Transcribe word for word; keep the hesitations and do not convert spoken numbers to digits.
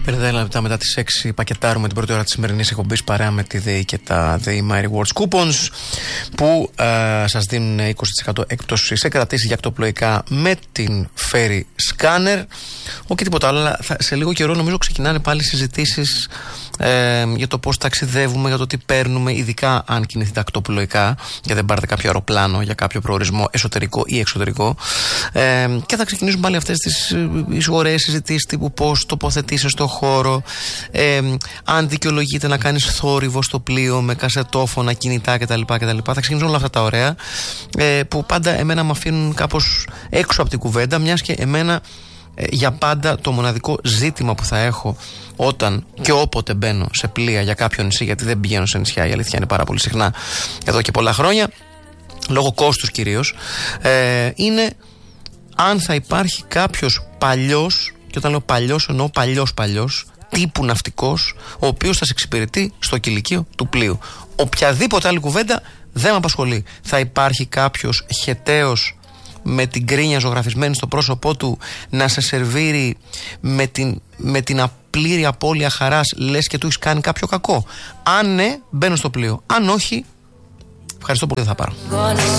πενήντα ένα λεπτά μετά τις έξι πακετάρουμε την πρώτη ώρα της σημερινής εκπομπής παρέα με τη ΔΕΗ και τα ΔΕΗ My Rewards Coupons που ε, σας δίνουν είκοσι τοις εκατό έκπτωση σε κρατήσεις για ακτοπλοϊκά με την Ferry Scanner. Όχι τίποτα άλλο, αλλά θα, σε λίγο καιρό νομίζω ξεκινάνε πάλι συζητήσεις ε, για το πώς ταξιδεύουμε, για το τι παίρνουμε, ειδικά αν κινηθείτε ακτοπλοϊκά και δεν πάρετε κάποιο αεροπλάνο για κάποιο προορισμό εσωτερικό ή εξωτερικό. Ε, και θα ξεκινήσουν πάλι αυτές τις, τις ωραίες συζητήσεις τύπου πώς τοποθετήσει στο χώρο, ε, αν δικαιολογείται να κάνεις θόρυβο στο πλοίο με κασετόφωνα, κινητά κτλ. κτλ. Θα ξεκινήσουν όλα αυτά τα ωραία ε, που πάντα εμένα με αφήνουν κάπως έξω από την κουβέντα, μιας και εμένα ε, για πάντα το μοναδικό ζήτημα που θα έχω όταν και όποτε μπαίνω σε πλοία για κάποιο νησί, γιατί δεν πηγαίνω σε νησιά, η αλήθεια είναι πάρα πολύ συχνά εδώ και πολλά χρόνια, λόγω κόστους κυρίως, ε, είναι αν θα υπάρχει κάποιος παλιός, και όταν λέω παλιός εννοώ παλιός παλιός, τύπου ναυτικός, ο οποίος θα σε εξυπηρετεί στο κηλικείο του πλοίου. Οποιαδήποτε άλλη κουβέντα δεν με απασχολεί. Θα υπάρχει κάποιος χεταίος με την κρίνια ζωγραφισμένη στο πρόσωπό του να σε σερβίρει με την, με την απλήρη απώλεια χαράς, λες και του έχεις κάνει κάποιο κακό? Αν ναι, μπαίνω στο πλοίο. Αν όχι, ευχαριστώ πολύ, δεν θα πάρω.